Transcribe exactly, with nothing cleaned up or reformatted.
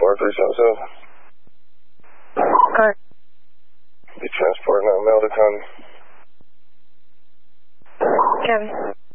four three seven seven. Car. Be transporting out Melda County. Kevin.